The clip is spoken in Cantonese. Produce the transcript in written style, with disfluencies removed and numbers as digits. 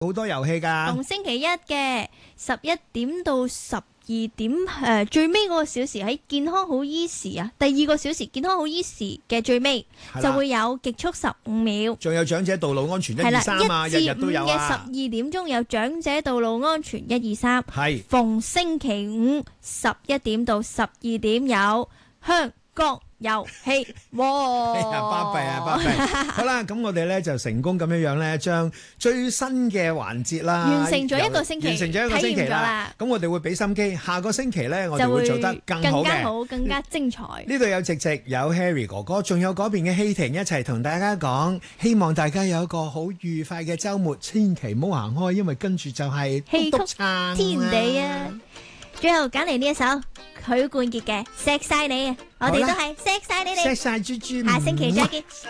好多遊戲㗎。 逢星期一嘅11點到12點，最尾嗰個小時喺健康好醫時啊，第2個小時健康好醫時嘅最尾就會有極速15秒， 仲有長者道路安全123啊，日日都有啊。 1至5嘅12點鐘有長者道路安全123， 係逢星期5 11點到12點有香港遊戲，哇！ 巴閉啊，巴閉！好啦，咁我哋咧就成功咁樣咧，將最新嘅環節啦， 完成咗一個星期， 完成咗一個星期啦。咁我哋會俾心機，下個星期咧，我哋會做得更好嘅， 更加好，更加精彩。 呢度有直直，有 Harry 哥哥，仲有嗰邊嘅希婷一齊同大家講，希望大家有一個好愉快嘅週末，千祈唔好行開，因為跟住就係戲曲天地啊！最後揀嚟呢一首許冠傑嘅《錫晒你》啊，我哋都係錫晒你哋， 錫晒豬豬， 下星期再見。